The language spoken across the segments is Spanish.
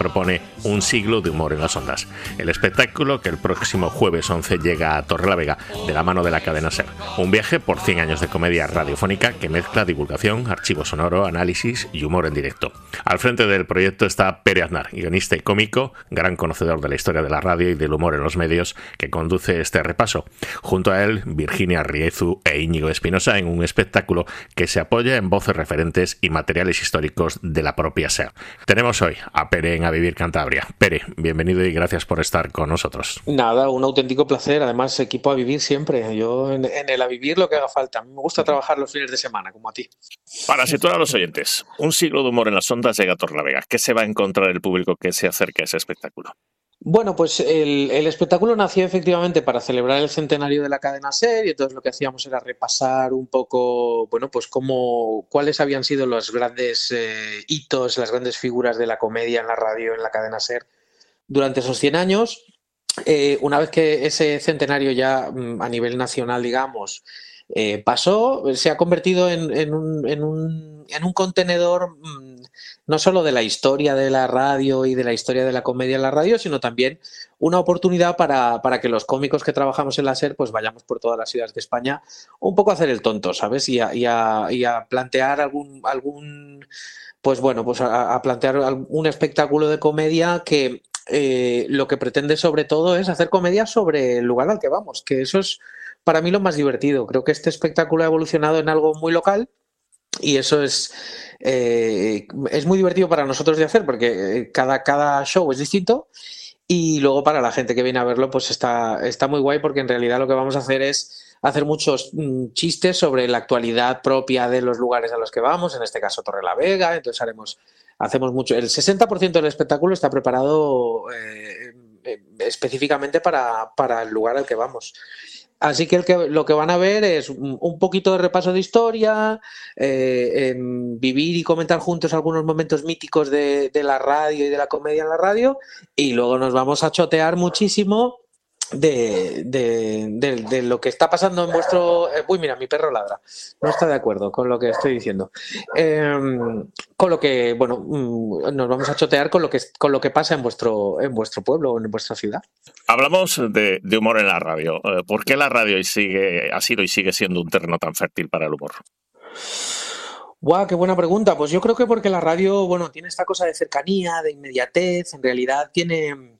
propone Un siglo de humor en las ondas. El espectáculo que el próximo jueves 11 llega a Torrelavega de la mano de la cadena SER. Un viaje por 100 años de comedia radiofónica que mezcla divulgación, archivo sonoro, análisis y humor en directo. Al frente del proyecto está Pere Aznar, guionista y cómico, gran conocedor de la historia de la radio y del humor en los medios, que conduce este repaso. Junto a él, Virginia Riezu e Íñigo Espinosa en un espectáculo que se apoya en voces referentes y materiales históricos de la propia SER. Tenemos hoy a Pere en A Vivir Cantabria. Pere, bienvenido y gracias por estar con nosotros. Nada, un auténtico placer. Además, equipo A Vivir siempre. Yo en el A Vivir lo que haga falta. A mí me gusta trabajar los fines de semana, como a ti. Para situar a los oyentes, Un siglo de humor en las ondas llega a Torrelavega. ¿Qué se va a encontrar el público que se acerque a ese espectáculo? Bueno, pues el espectáculo nació efectivamente para celebrar el centenario de la cadena SER, y entonces lo que hacíamos era repasar un poco, bueno, pues cuáles habían sido los grandes hitos, las grandes figuras de la comedia en la radio, en la cadena SER durante esos 100 años. Una vez que ese centenario ya a nivel nacional, digamos, pasó, se ha convertido en un contenedor no solo de la historia de la radio y de la historia de la comedia en la radio, sino también una oportunidad para que los cómicos que trabajamos en la SER pues vayamos por todas las ciudades de España un poco a hacer el tonto, ¿sabes? Y a plantear a plantear un espectáculo de comedia que lo que pretende sobre todo es hacer comedia sobre el lugar al que vamos, que eso es para mí lo más divertido. Creo que este espectáculo ha evolucionado en algo muy local y eso es muy divertido para nosotros de hacer porque cada show es distinto, y luego para la gente que viene a verlo pues está muy guay, porque en realidad lo que vamos a hacer es hacer muchos chistes sobre la actualidad propia de los lugares a los que vamos, en este caso Torrelavega. Entonces hacemos mucho. El 60% del espectáculo está preparado específicamente para el lugar al que vamos. Así que lo que van a ver es un poquito de repaso de historia, vivir y comentar juntos algunos momentos míticos de la radio y de la comedia en la radio, y luego nos vamos a chotear muchísimo de lo que está pasando en vuestro... Uy, mira, mi perro ladra. No está de acuerdo con lo que estoy diciendo. Con lo que, bueno, nos vamos a chotear con lo que pasa en vuestro pueblo o en vuestra ciudad. Hablamos de humor en la radio. ¿Por qué la radio ha sido y sigue siendo un terreno tan fértil para el humor? ¡Guau! ¡Qué buena pregunta! Pues yo creo que porque la radio, bueno, tiene esta cosa de cercanía, de inmediatez. En realidad tiene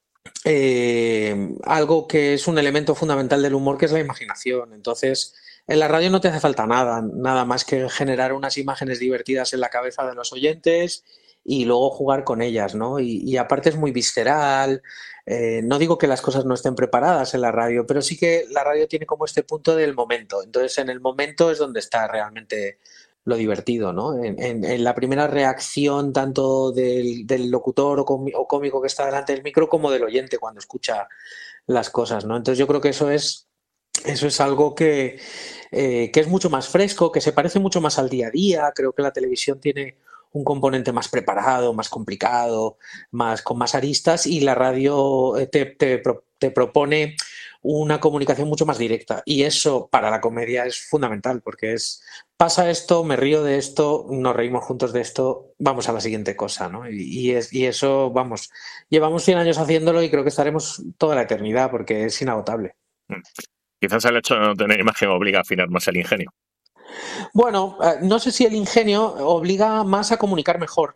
algo que es un elemento fundamental del humor, que es la imaginación. Entonces, en la radio no te hace falta nada más que generar unas imágenes divertidas en la cabeza de los oyentes y luego jugar con ellas, ¿no? Y aparte es muy visceral. No digo que las cosas no estén preparadas en la radio, pero sí que la radio tiene como este punto del momento. Entonces, en el momento es donde está realmente lo divertido, ¿no? En la primera reacción tanto del locutor o cómico que está delante del micro, como del oyente cuando escucha las cosas, ¿no? Entonces yo creo que eso es algo que es mucho más fresco, que se parece mucho más al día a día. Creo que la televisión tiene un componente más preparado, más complicado, con más aristas, y la radio te propone una comunicación mucho más directa, y eso para la comedia es fundamental, porque pasa esto, me río de esto, nos reímos juntos de esto, vamos a la siguiente cosa, ¿no? Y eso, vamos, llevamos 100 años haciéndolo y creo que estaremos toda la eternidad, porque es inagotable. Quizás el hecho de no tener imagen obliga a afinar más el ingenio. Bueno, no sé si el ingenio obliga más a comunicar mejor,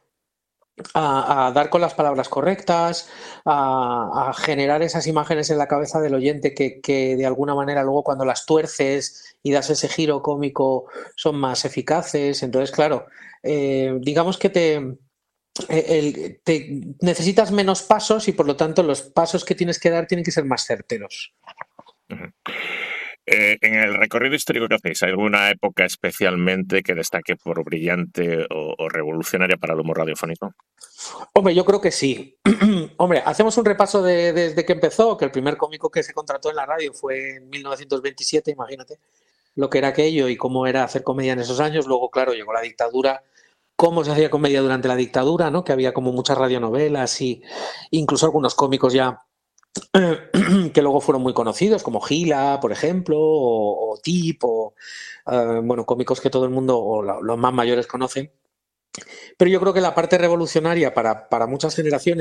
a dar con las palabras correctas, a generar esas imágenes en la cabeza del oyente que de alguna manera luego cuando las tuerces y das ese giro cómico son más eficaces. Entonces, claro, digamos que te necesitas menos pasos, y por lo tanto los pasos que tienes que dar tienen que ser más certeros. Uh-huh. En el recorrido histórico que hacéis, ¿hay alguna época especialmente que destaque por brillante o revolucionaria para el humor radiofónico? Hombre, yo creo que sí. Hombre, hacemos un repaso desde que empezó, que el primer cómico que se contrató en la radio fue en 1927, imagínate lo que era aquello y cómo era hacer comedia en esos años. Luego, claro, llegó la dictadura, cómo se hacía comedia durante la dictadura, ¿no? Que había como muchas radionovelas y incluso algunos cómicos ya que luego fueron muy conocidos, como Gila, por ejemplo, o Tip, bueno, cómicos que todo el mundo o los más mayores conocen. Pero yo creo que la parte revolucionaria para muchas generaciones